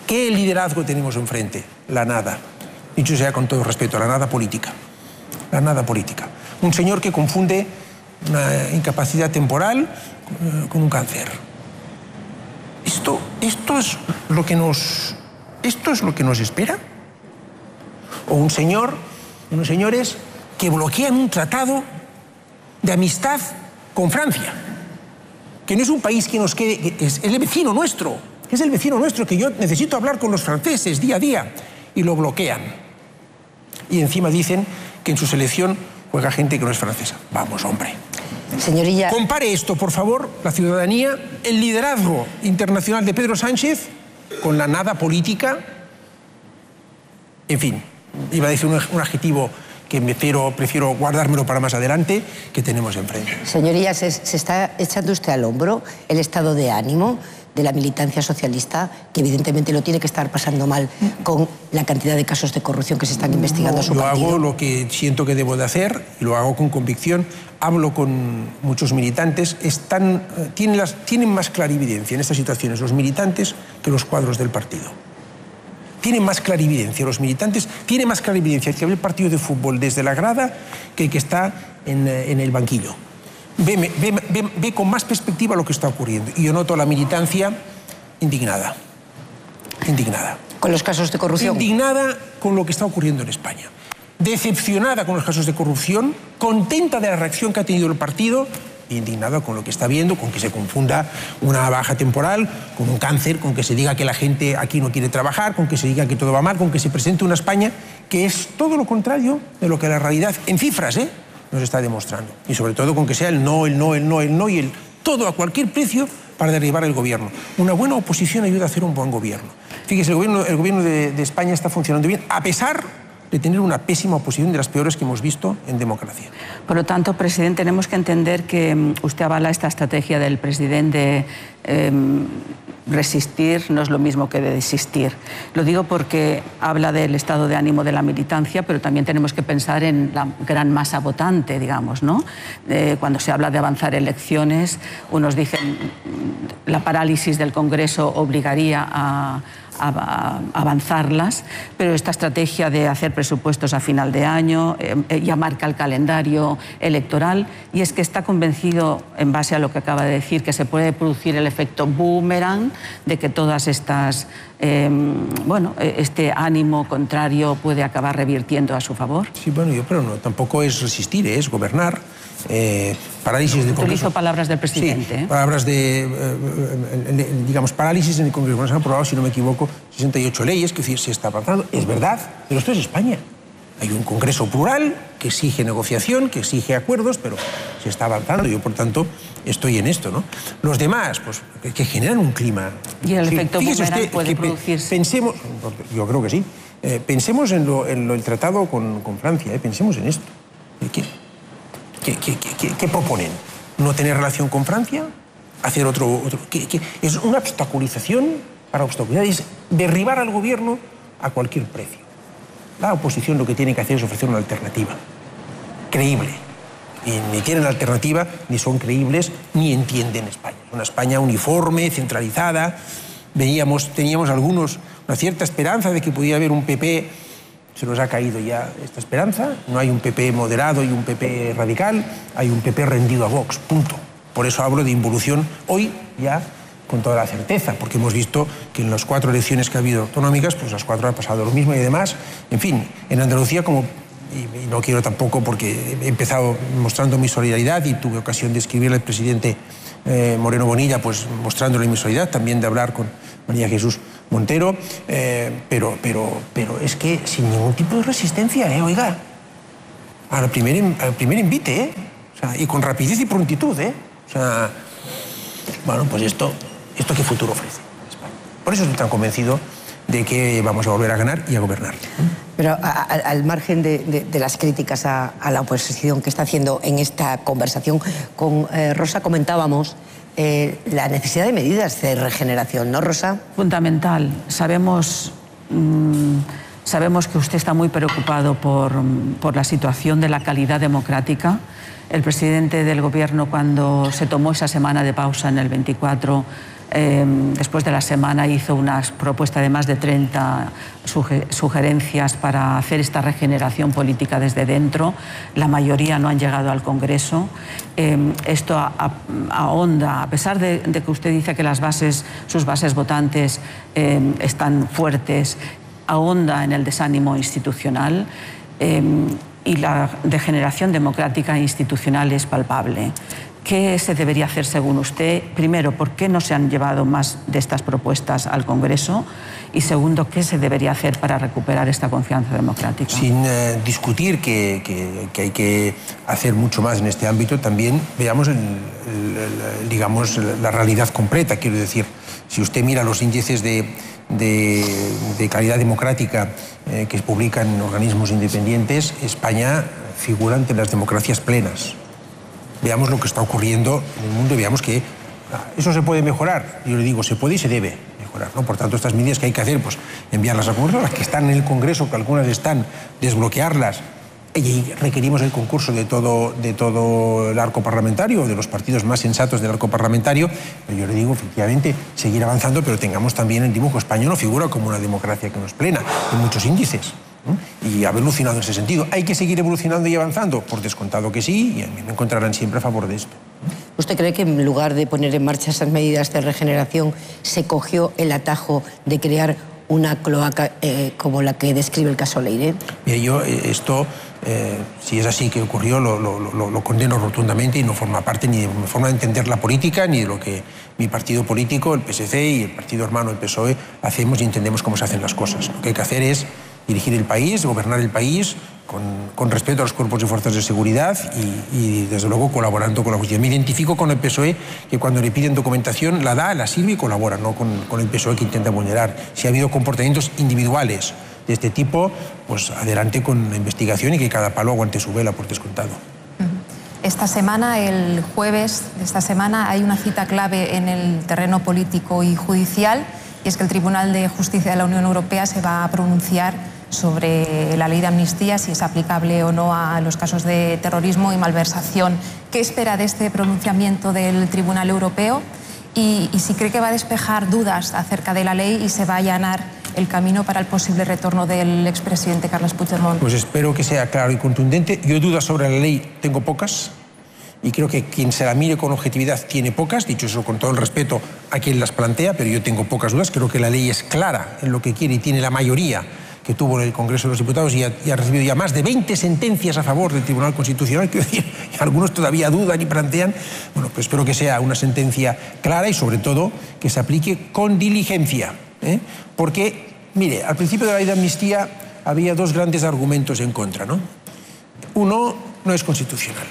¿Qué liderazgo tenemos enfrente? La nada. Dicho sea con todo respeto, la nada política. La nada política. Un señor que confunde una incapacidad temporal con un cáncer. ¿Esto es lo que nos espera? O unos señores que bloquean un tratado de amistad con Francia, que no es un país que nos quede, que es el vecino nuestro, que yo necesito hablar con los franceses día a día, y lo bloquean. Y encima dicen que en su selección juega gente que no es francesa. Vamos, hombre. Señorilla... Compare esto, por favor, la ciudadanía, el liderazgo internacional de Pedro Sánchez con la nada política. En fin, iba a decir un adjetivo que prefiero guardármelo para más adelante, que tenemos enfrente. Señoría, ¿se está echando usted al hombro el estado de ánimo de la militancia socialista, que evidentemente lo tiene que estar pasando mal con la cantidad de casos de corrupción que se están investigando a su partido? Yo hago lo que siento que debo de hacer, y lo hago con convicción. Hablo con muchos militantes. Tienen más clarividencia en estas situaciones los militantes que los cuadros del partido. Tienen más clarividencia los militantes, tiene más clarividencia el que ve el partido de fútbol desde la grada que el que está en el banquillo. Ve con más perspectiva lo que está ocurriendo. Y yo noto a la militancia indignada. Indignada. ¿Con los casos de corrupción? Indignada con lo que está ocurriendo en España. Decepcionada con los casos de corrupción, contenta de la reacción que ha tenido el partido, indignada con lo que está viendo, con que se confunda una baja temporal con un cáncer, con que se diga que la gente aquí no quiere trabajar, con que se diga que todo va mal, con que se presente una España que es todo lo contrario de lo que la realidad, en cifras, nos está demostrando. Y sobre todo con que sea el no y el todo a cualquier precio para derribar el gobierno. Una buena oposición ayuda a hacer un buen gobierno. Fíjese, el gobierno de España está funcionando bien, a pesar de tener una pésima oposición, de las peores que hemos visto en democracia. Por lo tanto, presidente, tenemos que entender que usted avala esta estrategia del presidente resistir no es lo mismo que de desistir. Lo digo porque habla del estado de ánimo de la militancia, pero también tenemos que pensar en la gran masa votante, digamos, ¿no? Cuando se habla de avanzar elecciones, unos dicen la parálisis del Congreso obligaría a avanzarlas, pero esta estrategia de hacer presupuestos a final de año ya marca el calendario electoral, y es que está convencido, en base a lo que acaba de decir, que se puede producir el efecto boomerang, de que todas estas, este ánimo contrario puede acabar revirtiendo a su favor. Sí, bueno, pero no, tampoco es resistir, es gobernar. Parálisis del Congreso. Utilizo palabras del presidente. Sí, palabras de, digamos, parálisis en el Congreso. Bueno, se han aprobado, si no me equivoco, 68 leyes, que se está avanzando. Es verdad, pero esto es España. Hay un Congreso plural que exige negociación, que exige acuerdos, pero se está avanzando. Yo, por tanto, estoy en esto, ¿no? Los demás, pues, que generan un clima. ¿Y el efecto boomerang puede producirse? Pensemos, yo creo que sí. Pensemos en el tratado con Francia, pensemos en esto. ¿Qué proponen? ¿No tener relación con Francia? ¿Hacer otro? Es una obstaculización para obstaculizar, es derribar al gobierno a cualquier precio. La oposición lo que tiene que hacer es ofrecer una alternativa creíble. Y ni tienen alternativa, ni son creíbles, ni entienden España. Una España uniforme, centralizada. Teníamos algunos una cierta esperanza de que pudiera haber un PP. Se nos ha caído ya esta esperanza. No hay un PP moderado y un PP radical, hay un PP rendido a Vox, punto. Por eso hablo de involución hoy ya con toda la certeza, porque hemos visto que en las 4 elecciones que ha habido autonómicas, pues las 4 ha pasado lo mismo y además, en fin, en Andalucía y no quiero tampoco, porque he empezado mostrando mi solidaridad y tuve ocasión de escribirle al presidente Moreno Bonilla, pues mostrándole mi solidaridad, también de hablar con María Jesús Montero, pero es que sin ningún tipo de resistencia, oiga, al primer invite, o sea, y con rapidez y prontitud, o sea, bueno, pues esto qué futuro ofrece España. Por eso estoy tan convencido de que vamos a volver a ganar y a gobernar. Pero al margen de las críticas a la oposición que está haciendo en esta conversación con Rosa, comentábamos la necesidad de medidas de regeneración, ¿no, Rosa? Fundamental. Sabemos que usted está muy preocupado por la situación de la calidad democrática. El presidente del Gobierno, cuando se tomó esa semana de pausa en el 24, después de la semana hizo una propuesta de más de 30 sugerencias para hacer esta regeneración política desde dentro. La mayoría no han llegado al Congreso. Esto ahonda, a pesar de que usted dice que sus bases votantes están fuertes, ahonda en el desánimo institucional y la degeneración democrática e institucional es palpable. ¿Qué se debería hacer según usted? Primero, ¿por qué no se han llevado más de estas propuestas al Congreso? Y segundo, ¿qué se debería hacer para recuperar esta confianza democrática? Sin discutir que hay que hacer mucho más en este ámbito, también veamos digamos, la realidad completa. Quiero decir, si usted mira los índices de calidad democrática que publican organismos independientes, España figura entre las democracias plenas. Veamos lo que está ocurriendo en el mundo y veamos que eso se puede mejorar. Yo le digo, se puede y se debe mejorar, ¿no? Por tanto, estas medidas que hay que hacer, pues enviarlas al Congreso, las que están en el Congreso, que algunas están, desbloquearlas. Y requerimos el concurso de todo el arco parlamentario, de los partidos más sensatos del arco parlamentario. Pero yo le digo, efectivamente, seguir avanzando, pero tengamos también el dibujo. España no figura como una democracia que no es plena, en muchos índices. Y haber evolucionado en ese sentido. ¿Hay que seguir evolucionando y avanzando? Por descontado que sí, y a mí me encontrarán siempre a favor de esto. ¿Usted cree que en lugar de poner en marcha esas medidas de regeneración se cogió el atajo de crear una cloaca como la que describe el caso Leire? Mire, yo esto, si es así que ocurrió, lo condeno rotundamente y no forma parte ni de mi forma de entender la política ni de lo que mi partido político, el PSC y el partido hermano, el PSOE, hacemos y entendemos cómo se hacen las cosas. Lo que hay que hacer es dirigir el país, gobernar el país con respeto a los cuerpos y fuerzas de seguridad y desde luego colaborando con la justicia. Me identifico con el PSOE, que cuando le piden documentación la da, la sirve y colabora, no con el PSOE que intenta vulnerar. Si ha habido comportamientos individuales de este tipo, pues adelante con la investigación y que cada palo aguante su vela, por descontado. Esta semana, el jueves de esta semana, hay una cita clave en el terreno político y judicial, y es que el Tribunal de Justicia de la Unión Europea se va a pronunciar sobre la ley de amnistía, si es aplicable o no a los casos de terrorismo y malversación. ¿Qué espera de este pronunciamiento del Tribunal Europeo? Y si cree que va a despejar dudas acerca de la ley y se va a allanar el camino para el posible retorno del expresidente Carles Puigdemont. Pues espero que sea claro y contundente. Yo dudas sobre la ley tengo pocas. Y creo que quien se la mire con objetividad tiene pocas, dicho eso con todo el respeto a quien las plantea, pero yo tengo pocas dudas. Creo que la ley es clara en lo que quiere y tiene la mayoría que tuvo en el Congreso de los Diputados y ha recibido ya más de 20 sentencias a favor del Tribunal Constitucional. Quiero decir, algunos todavía dudan y plantean. Bueno, pues espero que sea una sentencia clara y sobre todo que se aplique con diligencia. Porque, mire, al principio de la ley de amnistía había dos grandes argumentos en contra, ¿no? Uno, no es constitucional.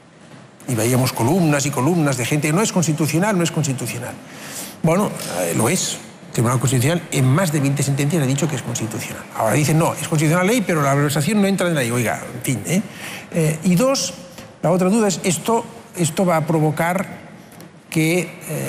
Y veíamos columnas y columnas de gente, no es constitucional, no es constitucional. Bueno, lo es. El Tribunal Constitucional en más de 20 sentencias ha dicho que es constitucional. Ahora dicen, no, es constitucional la ley, pero la malversación no entra en la ley. Oiga, en fin. Y dos, la otra duda es, esto va a provocar que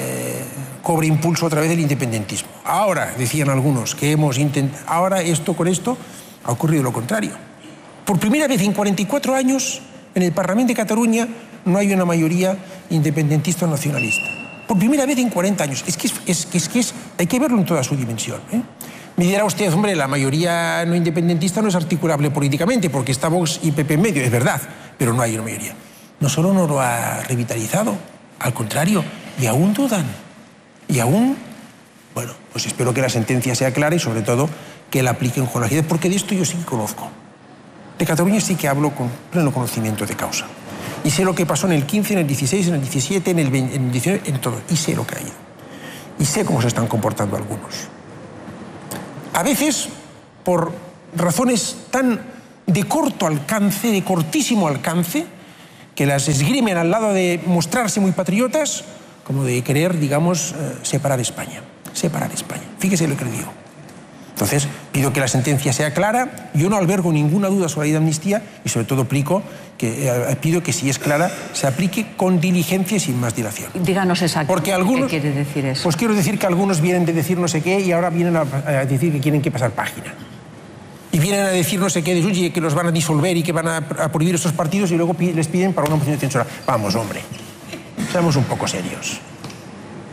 cobre impulso otra vez el independentismo. Ahora, decían algunos, que hemos intentado, ahora con esto ha ocurrido lo contrario. Por primera vez en 44 años, en el Parlamento de Cataluña no hay una mayoría independentista o nacionalista. Por primera vez en 40 años. Es que hay que verlo en toda su dimensión. Me dirá usted, hombre, la mayoría no independentista no es articulable políticamente porque está Vox y PP en medio, es verdad, pero no hay una mayoría. No solo no lo ha revitalizado, al contrario, y aún dudan. Y aún, bueno, pues espero que la sentencia sea clara y sobre todo que la apliquen con agilidad, porque de esto yo sí que conozco. De Cataluña sí que hablo con pleno conocimiento de causa. Y sé lo que pasó en el 15, en el 16, en el 17, en el 20, en el 19, en todo. Y sé lo que ha ido. Y sé cómo se están comportando algunos. A veces, por razones tan de corto alcance, de cortísimo alcance, que las esgrimen al lado de mostrarse muy patriotas, como de querer, digamos, separar España. Separar España. Fíjese lo que le digo. Entonces, pido que la sentencia sea clara. Yo no albergo ninguna duda sobre la ley de amnistía y, sobre todo, pido que, si es clara, se aplique con diligencia y sin más dilación. Díganos exactamente qué quiere decir eso. Pues quiero decir que algunos vienen de decir no sé qué y ahora vienen a decir que quieren que pasar página. Y vienen a decir no sé qué, de que los van a disolver y que van a prohibir estos partidos y luego les piden para una moción de censura. Vamos, hombre, seamos un poco serios.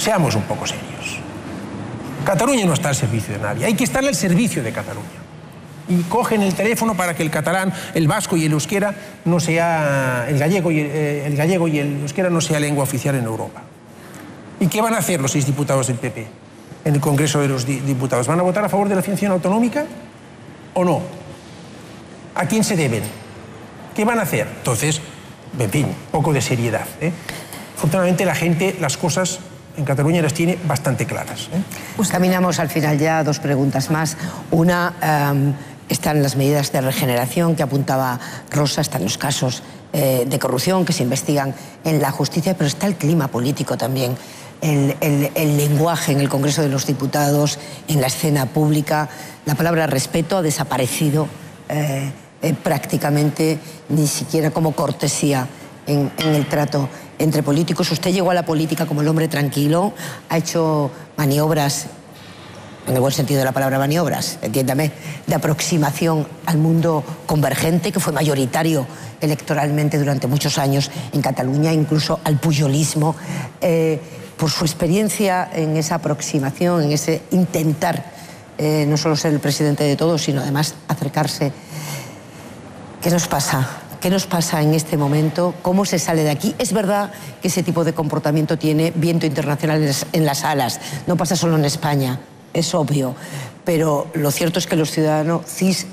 Seamos un poco serios. Cataluña no está al servicio de nadie, hay que estar al servicio de Cataluña. Y cogen el teléfono para que el catalán, el vasco y el euskera no sea, el gallego y el euskera no sea lengua oficial en Europa. ¿Y qué van a hacer los 6 diputados del PP en el Congreso de los Diputados? ¿Van a votar a favor de la financiación autonómica o no? ¿A quién se deben? ¿Qué van a hacer? Entonces, en fin, poco de seriedad, ¿eh? Afortunadamente la gente las cosas en Cataluña las tiene bastante claras, ¿eh? Caminamos al final ya, 2 preguntas más. Una, están las medidas de regeneración que apuntaba Rosa, están los casos de corrupción que se investigan en la justicia, pero está el clima político también, el lenguaje en el Congreso de los Diputados, en la escena pública. La palabra respeto ha desaparecido prácticamente, ni siquiera como cortesía en el trato entre políticos. Usted llegó a la política como el hombre tranquilo, ha hecho maniobras, en el buen sentido de la palabra maniobras, entiéndame, de aproximación al mundo convergente, que fue mayoritario electoralmente durante muchos años en Cataluña, incluso al pujolismo. Por su experiencia en esa aproximación, en ese intentar no solo ser el presidente de todos, sino además acercarse, ¿qué nos pasa? ¿Qué nos pasa en este momento? ¿Cómo se sale de aquí? Es verdad que ese tipo de comportamiento tiene viento internacional en las alas. No pasa solo en España, es obvio. Pero lo cierto es que los ciudadanos cis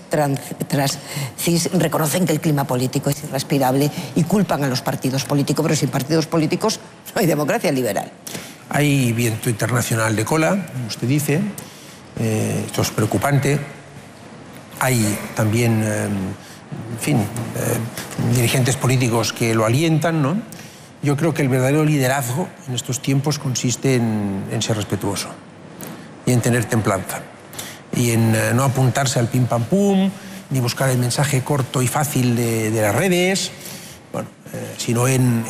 reconocen que el clima político es irrespirable y culpan a los partidos políticos. Pero sin partidos políticos no hay democracia liberal. Hay viento internacional de cola, como usted dice. Esto es preocupante. Hay también... en fin, dirigentes políticos que lo alientan, ¿no? Yo creo que el verdadero liderazgo en estos tiempos consiste en ser respetuoso y en tener templanza y en no apuntarse al pim pam pum, ni buscar el mensaje corto y fácil de las redes, bueno, sino en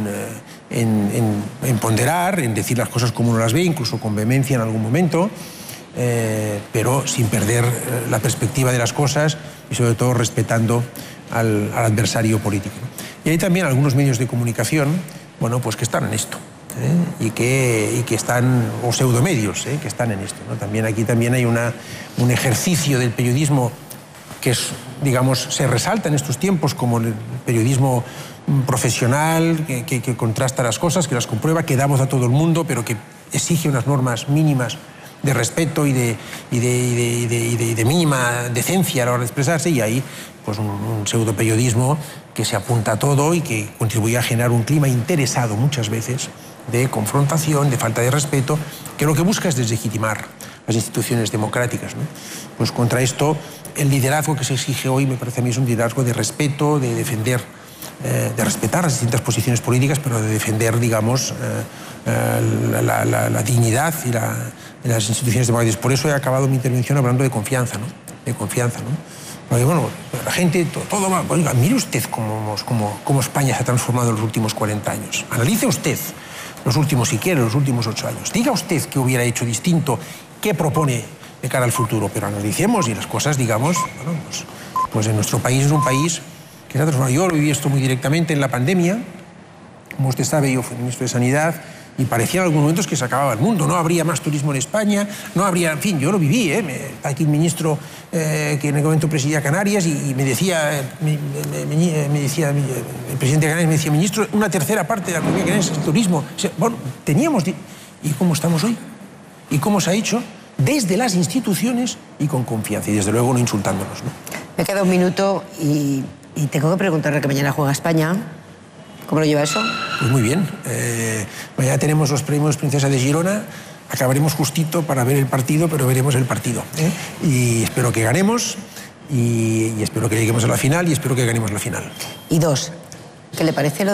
ponderar, en decir las cosas como uno las ve, incluso con vehemencia en algún momento, pero sin perder la perspectiva de las cosas y sobre todo respetando al adversario político. Y hay también algunos medios de comunicación, bueno, pues que están en esto, y que están, o pseudomedios, que están en esto, ¿no? También aquí también hay un ejercicio del periodismo que es, digamos, se resalta en estos tiempos como el periodismo profesional, que contrasta las cosas, que las comprueba, que da voz a todo el mundo, pero que exige unas normas mínimas de respeto y de mínima decencia a la hora de expresarse, y ahí pues un pseudoperiodismo que se apunta a todo y que contribuye a generar un clima interesado muchas veces de confrontación, de falta de respeto, que lo que busca es deslegitimar las instituciones democráticas, ¿no? Pues contra esto, el liderazgo que se exige hoy me parece a mí es un liderazgo de respeto, de defender, de respetar las distintas posiciones políticas, pero de defender, digamos, la dignidad y las instituciones democráticas. Por eso he acabado mi intervención hablando de confianza, ¿no? De confianza, ¿no? Porque, bueno, la gente, todo va... Oiga, mire usted cómo España se ha transformado en los últimos 40 años. Analice usted los últimos, si quiere, los últimos 8 años. Diga usted qué hubiera hecho distinto, qué propone de cara al futuro, pero analicemos y las cosas, digamos, bueno, pues en nuestro país es un país que se ha transformado. Yo lo viví esto muy directamente en la pandemia. Como usted sabe, yo fui ministro de Sanidad y parecía en algunos momentos que se acababa el mundo. No habría más turismo en España, no habría... En fin, yo lo viví, Está aquí un ministro que en aquel momento presidía Canarias y me decía, me decía, el presidente de Canarias me decía, ministro, una tercera parte de la economía canariense es el turismo. O sea, bueno, teníamos... ¿Y cómo estamos hoy? ¿Y cómo se ha hecho? Desde las instituciones y con confianza, y desde luego no insultándonos, ¿no? Me queda un minuto y tengo que preguntarle que mañana juega España. ¿Cómo lo lleva eso? Pues muy bien. Mañana tenemos los premios Princesa de Girona. Acabaremos justito para ver el partido, pero veremos el partido, Y espero que ganemos y espero que lleguemos a la final y espero que ganemos la final. Y 2, ¿qué le parece lo